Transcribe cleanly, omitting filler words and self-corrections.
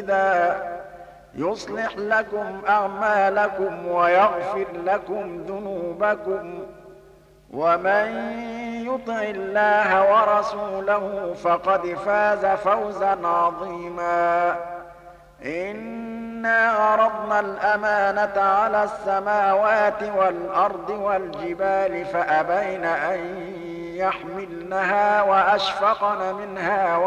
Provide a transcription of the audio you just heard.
مُفْسِدًا يُصْلِحْ لَكُمْ أَعْمَالَكُمْ وَيَغْفِرْ لَكُمْ ذُنُوبَكُمْ وَمَن يُطِعِ اللَّهَ وَرَسُولَهُ فَقَدْ فَازَ فَوْزًا عَظِيمًا إِنَّا عَرَضْنَا الْأَمَانَةَ عَلَى السَّمَاوَاتِ وَالْأَرْضِ وَالْجِبَالِ فَأَبَيْنَ أَن يَحْمِلْنَهَا وَأَشْفَقْنَ مِنْهَا